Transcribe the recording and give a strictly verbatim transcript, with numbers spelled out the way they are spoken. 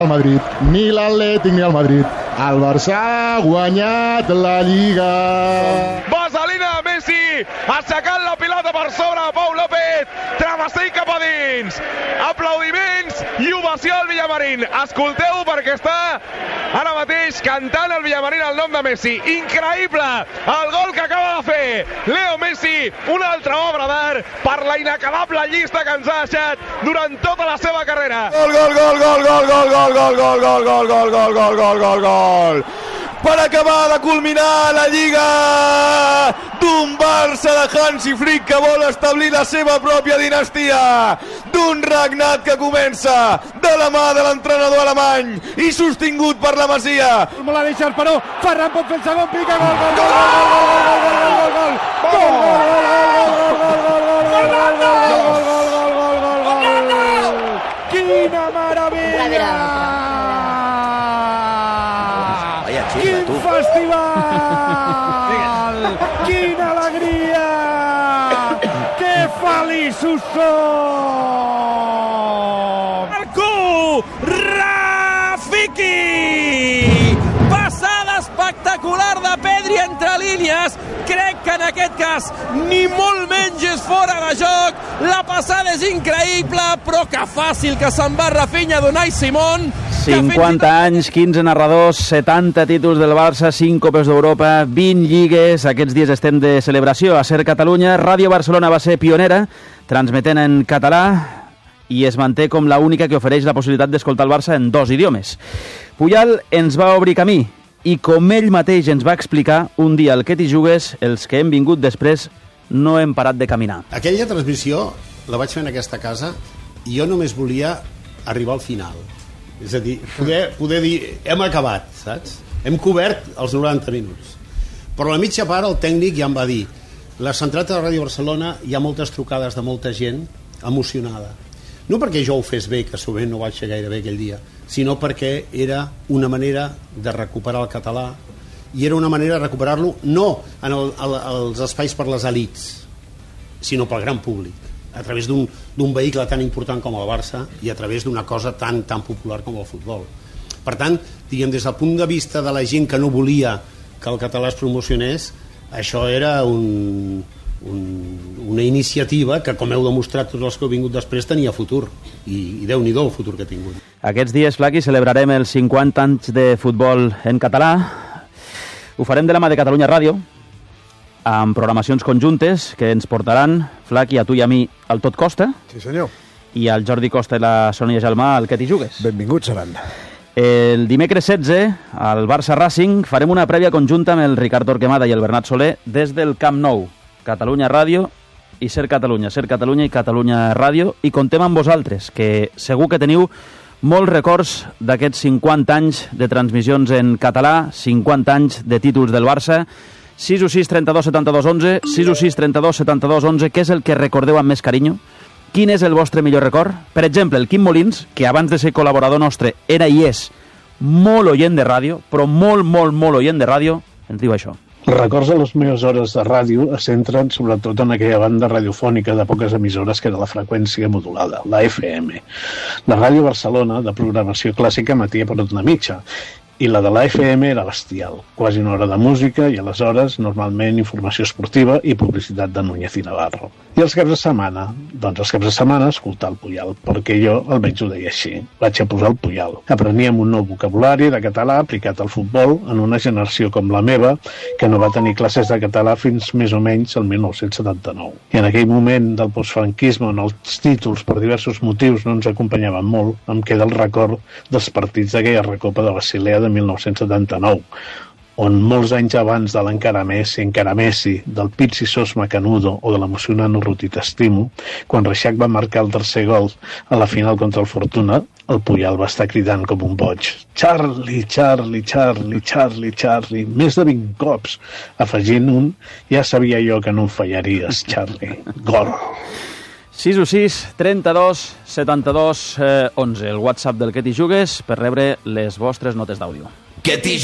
El Madrid, ni l'Atlètic ni el Madrid. El Barça ha guanyat la Lliga. Vaselina de Messi, aixecant la pilota per sobre de Pau López, travessell cap a dins. Aplaudiments i ovació al Villamarín. Escolteu perquè està ara mateix cantant el Villamarín el nom de Messi. Increïble el gol que acaba de fer Leo Messi, una altra obra d'art per la inacabable llista que ens ha deixat durant tota la seva carrera. Gol, gol, gol, gol, gol, gol, gol, gol, gol, gol, gol, gol, gol, gol, gol, gol, gol. Per acabar de culminar la Lliga d'un Barça de Hansi Flick que vol establir la seva pròpia dinastia, d'un regnat que comença de la mà de l'entrenador alemany i sostingut per la Masia. Me l'ha deixat, però Ferran pot fer el segon pic. Gol, gol, gol, gol, gol, gol, quina meravella! Quin festival! Quina alegria! Que feliços som! Marco Rafiki! Passada espectacular de Pedri entre línies. Crec que en aquest cas ni molt menys és fora de joc. La passada és increïble, però que fàcil que se'n va Rafinha d'Unai Simón. cinquanta anys, quinze narradors, setanta títols del Barça, cinc Copes d'Europa, vint lligues. Aquests dies estem de celebració a Ser Catalunya. Ràdio Barcelona va ser pionera, transmetent en català, i es manté com la única que ofereix la possibilitat d'escoltar el Barça en dos idiomes. Puyal ens va obrir camí, i com ell mateix ens va explicar, un dia al Que t'hi jugues, els que hem vingut després no hem parat de caminar. Aquella transmissió la vaig fer en aquesta casa i jo només volia arribar al final. És a dir, poder, poder dir, hem acabat, saps? Hem cobert els noranta minuts. Però a la mitja part el tècnic ja em va dir, la centrata de Ràdio Barcelona hi ha moltes trucades de molta gent emocionada. No perquè jo ho fes bé, que sovint no ho vaig fer gaire bé aquell dia, sinó perquè era una manera de recuperar el català i era una manera de recuperar-lo no en el, el, els espais per les elits, sinó pel gran públic, a través d'un vehicle tan important com el Barça i a través d'una cosa tan tan popular com el futbol. Per tant, diguem, des del punt de vista de la gent que no volia que el català es promocionés, això era un, un, una iniciativa que, com heu demostrat tots els que heu vingut després, tenia futur, i, i Déu-n'hi-do el futur que ha tingut. Aquests dies, Flaqui, celebrarem els cinquanta anys de futbol en català. Ho farem de la mà de Catalunya Ràdio, amb programacions conjuntes que ens portaran, Flaqui, a tu i a mi, al Tot Costa. Sí, senyor. I al Jordi Costa i la Sònia Gelmà, al Que t'hi jugues. Benvinguts seran. El dimecres setze, al Barça Racing, farem una prèvia conjunta amb el Ricard Torquemada i el Bernat Soler des del Camp Nou. Catalunya Ràdio i Ser Catalunya, Ser Catalunya i Catalunya Ràdio. I contem amb vosaltres, que segur que teniu molts records d'aquests cinquanta anys de transmissions en català, cinquanta anys de títols del Barça. sis u sis, trenta-dos, setanta-dos, onze, sis u sis, trenta-dos, setanta-dos, onze, què és el que recordeu amb més carinyo? Quin és el vostre millor record? Per exemple, el Quim Molins, que abans de ser col·laborador nostre era i és molt oient de ràdio, però molt, molt, molt oient de ràdio, ens diu això. Els records de les meves hores de ràdio es centren sobretot en aquella banda radiofònica de poques emissores que era la freqüència modulada, la F M. La Ràdio Barcelona, de programació clàssica, emetia per una mitja, i la de la F M era bestial, quasi una hora de música i aleshores normalment informació esportiva i publicitat de Núñez i Navarro. I els caps de setmana? Doncs els caps de setmana escoltar el Puyal, perquè jo almenys ho deia així, vaig a posar el Puyal. Apreníem un nou vocabulari de català aplicat al futbol en una generació com la meva que no va tenir classes de català fins més o menys el mil nou-cents setanta-nou. I en aquell moment del postfranquisme on els títols per diversos motius no ens acompanyaven molt, em queda el record dels partits d'aquella recopa de Basilea de mil nou-cents setanta-nou, on molts anys abans de l'encara Messi, encara Messi, del Pizzi Sos Macanudo o de l'emocionant Urruti T'estimo, quan Reixac va marcar el tercer gol a la final contra el Fortuna, el Puyal va estar cridant com un boig. Charlie, Charlie, Charlie, Charlie, Charlie, més de vint cops. Afegint un, ja sabia jo que no em fallaries, Charlie. Gol. sis u sis, trenta-dos, setanta-dos, onze, el WhatsApp del Que t'hi jugues per rebre les vostres notes d'àudio. Que t'hi